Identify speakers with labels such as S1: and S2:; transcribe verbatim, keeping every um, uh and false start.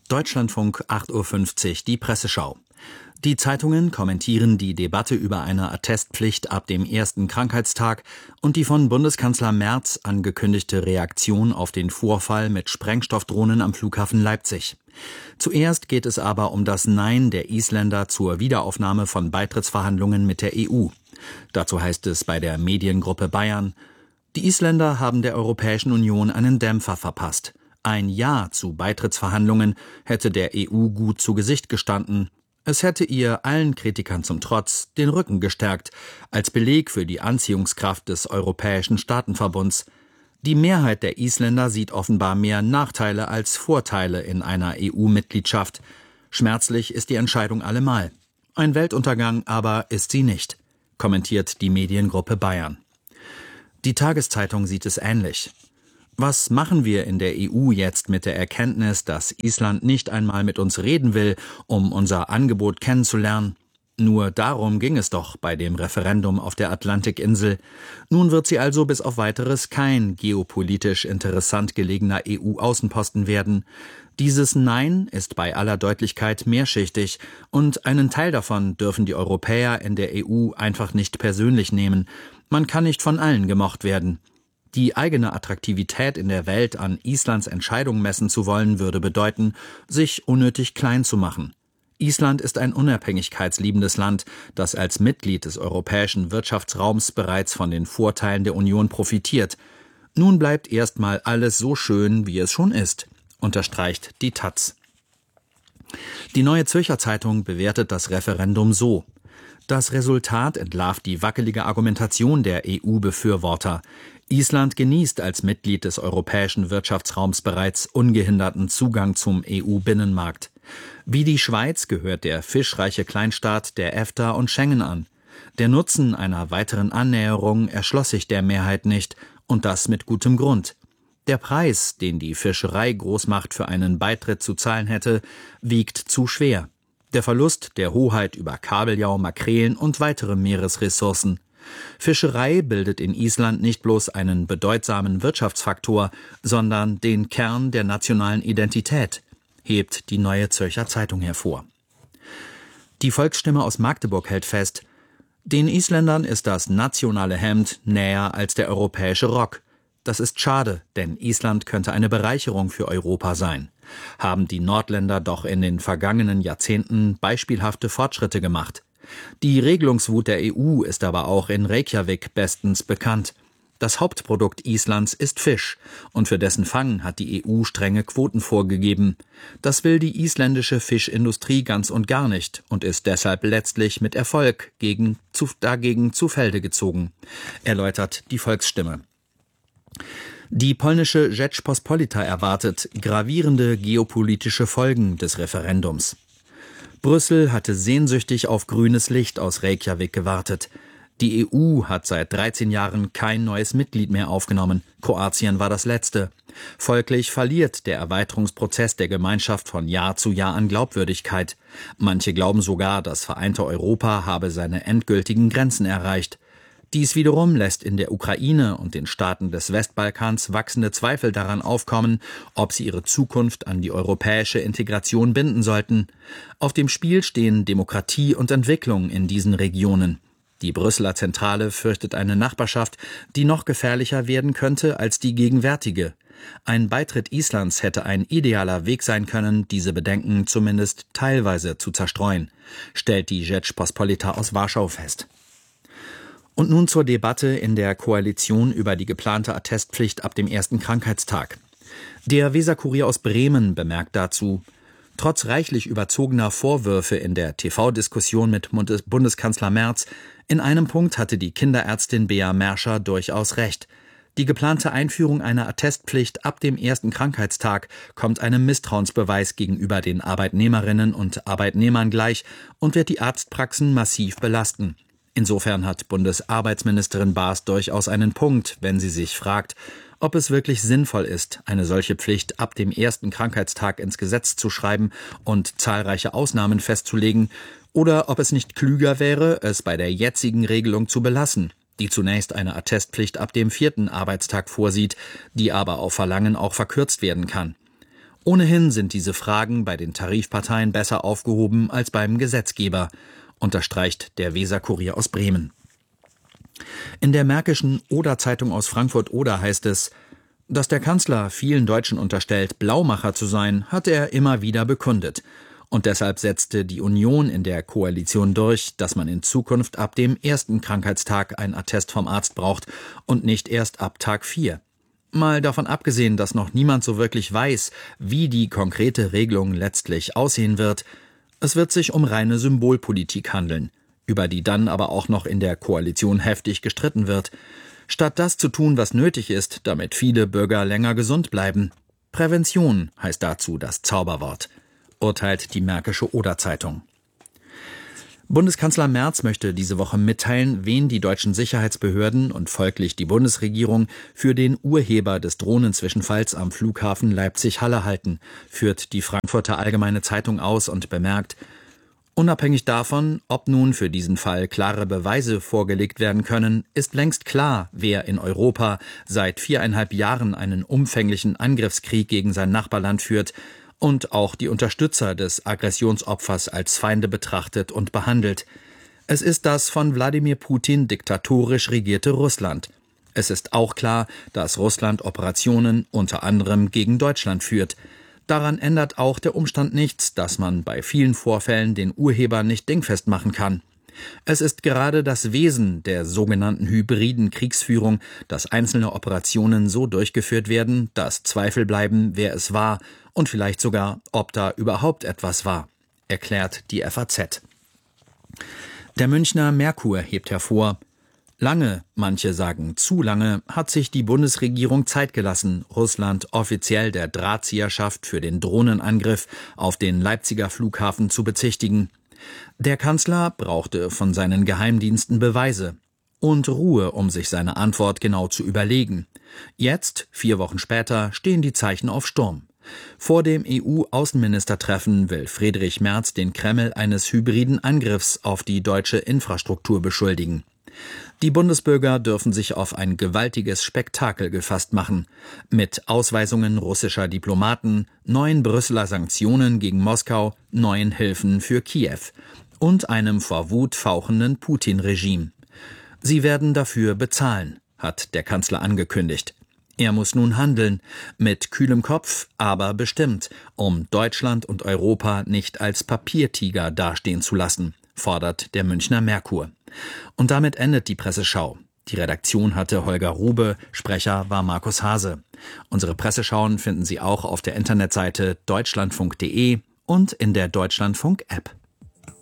S1: Deutschlandfunk acht Uhr fünfzig, die Presseschau. Die Zeitungen kommentieren die Debatte über eine Attestpflicht ab dem ersten Krankheitstag und die von Bundeskanzler Merz angekündigte Reaktion auf den Vorfall mit Sprengstoffdrohnen am Flughafen Leipzig. Zuerst geht es aber um das Nein der Isländer zur Wiederaufnahme von Beitrittsverhandlungen mit der E U. Dazu heißt es bei der Mediengruppe Bayern: Die Isländer haben der Europäischen Union einen Dämpfer verpasst. Ein Ja zu Beitrittsverhandlungen hätte der E U gut zu Gesicht gestanden. Es hätte ihr allen Kritikern zum Trotz den Rücken gestärkt, als Beleg für die Anziehungskraft des Europäischen Staatenverbunds. Die Mehrheit der Isländer sieht offenbar mehr Nachteile als Vorteile in einer E U-Mitgliedschaft. Schmerzlich ist die Entscheidung allemal. Ein Weltuntergang aber ist sie nicht, kommentiert die Mediengruppe Bayern. Die Tageszeitung sieht es ähnlich. Was machen wir in der E U jetzt mit der Erkenntnis, dass Island nicht einmal mit uns reden will, um unser Angebot kennenzulernen? Nur darum ging es doch bei dem Referendum auf der Atlantikinsel. Nun wird sie also bis auf Weiteres kein geopolitisch interessant gelegener E U-Außenposten werden. Dieses Nein ist bei aller Deutlichkeit mehrschichtig und einen Teil davon dürfen die Europäer in der E U einfach nicht persönlich nehmen. Man kann nicht von allen gemocht werden. Die eigene Attraktivität in der Welt an Islands Entscheidung messen zu wollen, würde bedeuten, sich unnötig klein zu machen. Island ist ein unabhängigkeitsliebendes Land, das als Mitglied des europäischen Wirtschaftsraums bereits von den Vorteilen der Union profitiert. Nun bleibt erstmal alles so schön, wie es schon ist, unterstreicht die Taz. Die Neue Zürcher Zeitung bewertet das Referendum so: Das Resultat entlarvt die wackelige Argumentation der E U-Befürworter. Island genießt als Mitglied des europäischen Wirtschaftsraums bereits ungehinderten Zugang zum E U-Binnenmarkt. Wie die Schweiz gehört der fischreiche Kleinstaat der EFTA und Schengen an. Der Nutzen einer weiteren Annäherung erschloss sich der Mehrheit nicht, und das mit gutem Grund. Der Preis, den die Fischerei-Großmacht für einen Beitritt zu zahlen hätte, wiegt zu schwer. Der Verlust der Hoheit über Kabeljau, Makrelen und weitere Meeresressourcen. Fischerei bildet in Island nicht bloß einen bedeutsamen Wirtschaftsfaktor, sondern den Kern der nationalen Identität, hebt die Neue Zürcher Zeitung hervor. Die Volksstimme aus Magdeburg hält fest: Den Isländern ist das nationale Hemd näher als der europäische Rock. Das ist schade, denn Island könnte eine Bereicherung für Europa sein. Haben die Nordländer doch in den vergangenen Jahrzehnten beispielhafte Fortschritte gemacht. Die Regelungswut der E U ist aber auch in Reykjavik bestens bekannt. Das Hauptprodukt Islands ist Fisch, und für dessen Fang hat die E U strenge Quoten vorgegeben. Das will die isländische Fischindustrie ganz und gar nicht und ist deshalb letztlich mit Erfolg gegen, zu, dagegen zu Felde gezogen, erläutert die Volksstimme. Die polnische Rzeczpospolita erwartet gravierende geopolitische Folgen des Referendums. Brüssel hatte sehnsüchtig auf grünes Licht aus Reykjavik gewartet. Die E U hat seit dreizehn Jahren kein neues Mitglied mehr aufgenommen. Kroatien war das letzte. Folglich verliert der Erweiterungsprozess der Gemeinschaft von Jahr zu Jahr an Glaubwürdigkeit. Manche glauben sogar, das vereinte Europa habe seine endgültigen Grenzen erreicht. Dies wiederum lässt in der Ukraine und den Staaten des Westbalkans wachsende Zweifel daran aufkommen, ob sie ihre Zukunft an die europäische Integration binden sollten. Auf dem Spiel stehen Demokratie und Entwicklung in diesen Regionen. Die Brüsseler Zentrale fürchtet eine Nachbarschaft, die noch gefährlicher werden könnte als die gegenwärtige. Ein Beitritt Islands hätte ein idealer Weg sein können, diese Bedenken zumindest teilweise zu zerstreuen, stellt die Rzeczpospolita aus Warschau fest. Und nun zur Debatte in der Koalition über die geplante Attestpflicht ab dem ersten Krankheitstag. Der Weserkurier aus Bremen bemerkt dazu: Trotz reichlich überzogener Vorwürfe in der T V-Diskussion mit Bundeskanzler Merz, in einem Punkt hatte die Kinderärztin Bea Merscher durchaus recht. Die geplante Einführung einer Attestpflicht ab dem ersten Krankheitstag kommt einem Misstrauensbeweis gegenüber den Arbeitnehmerinnen und Arbeitnehmern gleich und wird die Arztpraxen massiv belasten. Insofern hat Bundesarbeitsministerin Baas durchaus einen Punkt, wenn sie sich fragt, ob es wirklich sinnvoll ist, eine solche Pflicht ab dem ersten Krankheitstag ins Gesetz zu schreiben und zahlreiche Ausnahmen festzulegen, oder ob es nicht klüger wäre, es bei der jetzigen Regelung zu belassen, die zunächst eine Attestpflicht ab dem vierten Arbeitstag vorsieht, die aber auf Verlangen auch verkürzt werden kann. Ohnehin sind diese Fragen bei den Tarifparteien besser aufgehoben als beim Gesetzgeber, unterstreicht der Weser-Kurier aus Bremen. In der märkischen Oder-Zeitung aus Frankfurt-Oder heißt es: Dass der Kanzler vielen Deutschen unterstellt, Blaumacher zu sein, hat er immer wieder bekundet. Und deshalb setzte die Union in der Koalition durch, dass man in Zukunft ab dem ersten Krankheitstag ein Attest vom Arzt braucht und nicht erst ab Tag vier. Mal davon abgesehen, dass noch niemand so wirklich weiß, wie die konkrete Regelung letztlich aussehen wird, es wird sich um reine Symbolpolitik handeln, über die dann aber auch noch in der Koalition heftig gestritten wird, statt das zu tun, was nötig ist, damit viele Bürger länger gesund bleiben. Prävention heißt dazu das Zauberwort, urteilt die Märkische Oder-Zeitung. Bundeskanzler Merz möchte diese Woche mitteilen, wen die deutschen Sicherheitsbehörden und folglich die Bundesregierung für den Urheber des Drohnenzwischenfalls am Flughafen Leipzig-Halle halten, führt die Frankfurter Allgemeine Zeitung aus und bemerkt: Unabhängig davon, ob nun für diesen Fall klare Beweise vorgelegt werden können, ist längst klar, wer in Europa seit viereinhalb Jahren einen umfänglichen Angriffskrieg gegen sein Nachbarland führt und auch die Unterstützer des Aggressionsopfers als Feinde betrachtet und behandelt. Es ist das von Wladimir Putin diktatorisch regierte Russland. Es ist auch klar, dass Russland Operationen unter anderem gegen Deutschland führt. Daran ändert auch der Umstand nichts, dass man bei vielen Vorfällen den Urheber nicht dingfest machen kann. Es ist gerade das Wesen der sogenannten hybriden Kriegsführung, dass einzelne Operationen so durchgeführt werden, dass Zweifel bleiben, wer es war und vielleicht sogar, ob da überhaupt etwas war, erklärt die F A Z. Der Münchner Merkur hebt hervor: Lange, manche sagen zu lange, hat sich die Bundesregierung Zeit gelassen, Russland offiziell der Drahtzieherschaft für den Drohnenangriff auf den Leipziger Flughafen zu bezichtigen. Der Kanzler brauchte von seinen Geheimdiensten Beweise und Ruhe, um sich seine Antwort genau zu überlegen. Jetzt, vier Wochen später, stehen die Zeichen auf Sturm. Vor dem E U-Außenministertreffen will Friedrich Merz den Kreml eines hybriden Angriffs auf die deutsche Infrastruktur beschuldigen. Die Bundesbürger dürfen sich auf ein gewaltiges Spektakel gefasst machen, mit Ausweisungen russischer Diplomaten, neuen Brüsseler Sanktionen gegen Moskau, neuen Hilfen für Kiew und einem vor Wut fauchenden Putin-Regime. Sie werden dafür bezahlen, hat der Kanzler angekündigt. Er muss nun handeln, mit kühlem Kopf, aber bestimmt, um Deutschland und Europa nicht als Papiertiger dastehen zu lassen, fordert der Münchner Merkur. Und damit endet die Presseschau. Die Redaktion hatte Holger Rube, Sprecher war Markus Hase. Unsere Presseschauen finden Sie auch auf der Internetseite deutschlandfunk punkt de und in der Deutschlandfunk-App.